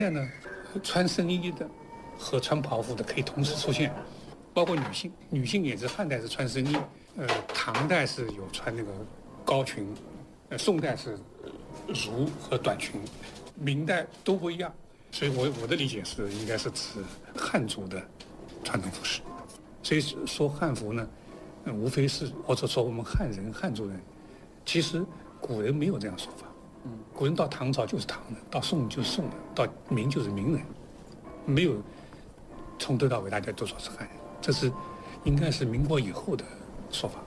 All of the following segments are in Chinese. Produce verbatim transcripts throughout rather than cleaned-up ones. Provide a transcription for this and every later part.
现在呢，穿僧衣的和穿袍服的可以同时出现，包括女性，女性也是汉代是穿僧衣，呃，唐代是有穿那个高裙，呃，宋代是襦和短裙，明代都不一样。所以我我的理解是，应该是指汉族的传统服饰。所以说汉服呢，呃、无非是或者说我们汉人汉族人，其实古人没有这样说法。嗯，古人到唐朝就是唐人，到宋就是宋人，到明就是明人，没有从头到尾大家都说是汉人，这是应该是民国以后的说法。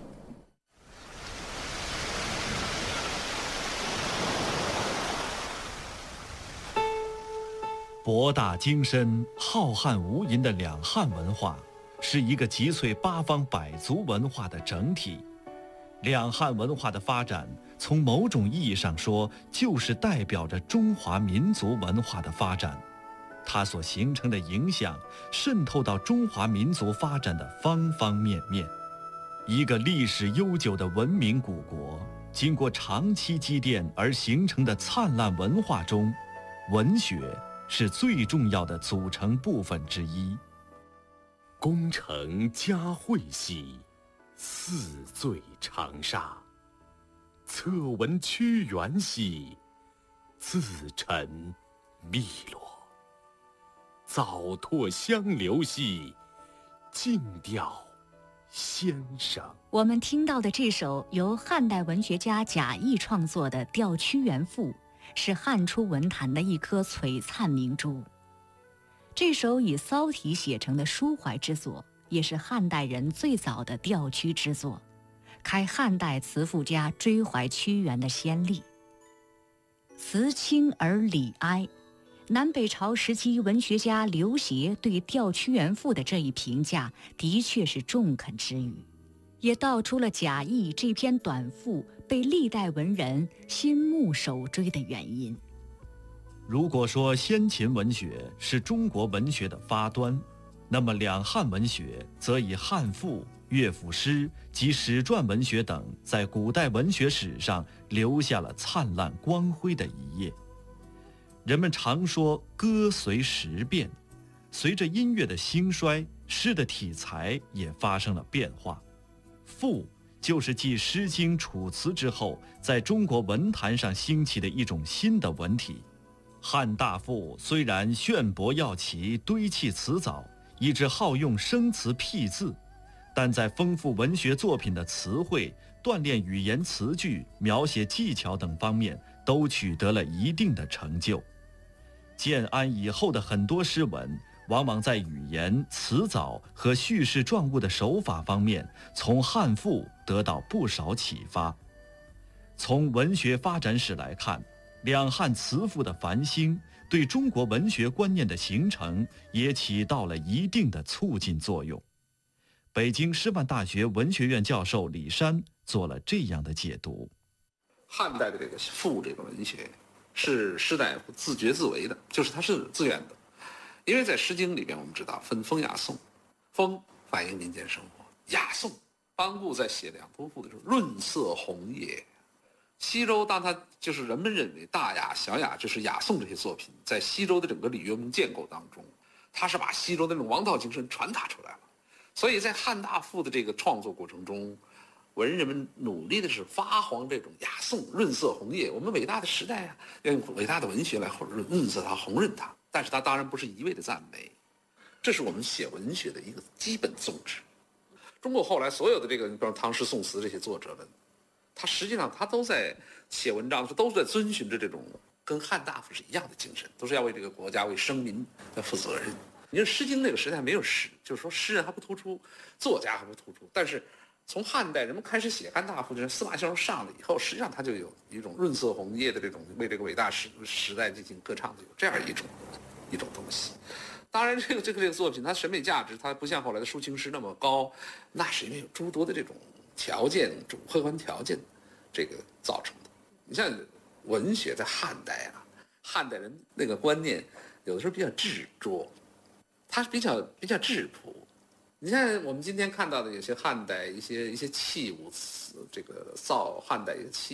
博大精深、浩瀚无垠的两汉文化，是一个集萃八方百族文化的整体。两汉文化的发展，从某种意义上说，就是代表着中华民族文化的发展。它所形成的影响，渗透到中华民族发展的方方面面。一个历史悠久的文明古国，经过长期积淀而形成的灿烂文化中，文学是最重要的组成部分之一。 功成嘉会兮，四醉长沙；侧闻屈原兮，自沉汨罗；早拓香流兮，静调先生。 我们听到的这首由汉代文学家贾谊创作的《吊屈原赋》，是汉初文坛的一颗璀璨明珠。这首以骚体写成的抒怀之作，也是汉代人最早的吊屈之作，开汉代词赋家追怀屈原的先例。词清而理哀，南北朝时期文学家刘勰对《吊屈原赋》的这一评价，的确是中肯之语，也道出了贾谊这篇短赋被历代文人心目首追的原因。 如果说先秦文学是中国文学的发端，那么两汉文学则以汉赋、乐府诗及史传文学等在古代文学史上留下了灿烂光辉的一页。人们常说歌随时变，随着音乐的兴衰，诗的体裁也发生了变化。赋就是继《诗经》《楚辞》之后，在中国文坛上兴起的一种新的文体。汉大赋虽然炫博耀奇，堆砌辞藻，以致好用生词僻字，但在丰富文学作品的词汇、锻炼语言词句、描写技巧等方面都取得了一定的成就。建安以后的很多诗文，往往在语言、词藻和叙事状物的手法方面，从汉赋得到不少启发。从文学发展史来看，两汉词赋的繁兴，对中国文学观念的形成也起到了一定的促进作用。北京师范大学文学院教授李山做了这样的解读： 汉代的这个赋这个文学，是士大夫自觉自为的，就是它是自愿的。因为在《诗经》里边，我们知道分风雅颂，风反映民间生活，雅颂，班固在写两都赋的时候，润色红叶。西周当他就是人们认为大雅、小雅就是雅颂这些作品，在西周的整个礼乐文明建构当中，他是把西周的那种王道精神传达出来了。所以在汉大赋的这个创作过程中，文人们努力的是发黄这种雅颂，润色红叶。我们伟大的时代啊，要用伟大的文学来润色它、红润它。但是它当然不是一味的赞美，这是我们写文学的一个基本宗旨。中国后来所有的这个，比如唐诗宋词这些作者们，他实际上他都在写文章的时候，都是在遵循着这种跟汉大夫是一样的精神，都是要为这个国家、为生民要负责任。你说《诗经》那个时代没有诗，就是说诗人还不突出，作家还不突出，但是从汉代人们开始写汉大夫，就是司马相如上了以后，实际上他就有一种润色红叶的这种为这个伟大时时代进行歌唱的有这样一种一种东西。当然，这个这个这个作品，它审美价值它不像后来的抒情诗那么高，那是因为有诸多的这种条件、客观条件这个造成的。你像文学在汉代啊，汉代人那个观念有的时候比较执着，它是比较比较质朴。你像我们今天看到的有些汉代一些一些器物，这个造汉代一些器物啊，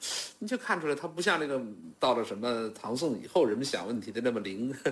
你就看出来它不像那个到了什么唐宋以后人们想问题的那么灵